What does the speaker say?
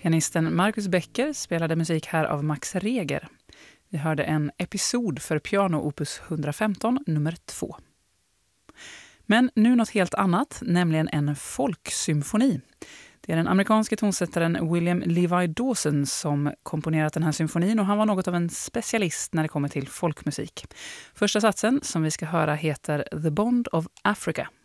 Pianisten Marcus Becker spelade musik här av Max Reger. Vi hörde en episod för piano opus 115 nummer 2. Men nu något helt annat, nämligen en folksymfoni. Det är den amerikanske tonsättaren William Levi Dawson som komponerat den här symfonin och han var något av en specialist när det kommer till folkmusik. Första satsen som vi ska höra heter The Bond of Africa.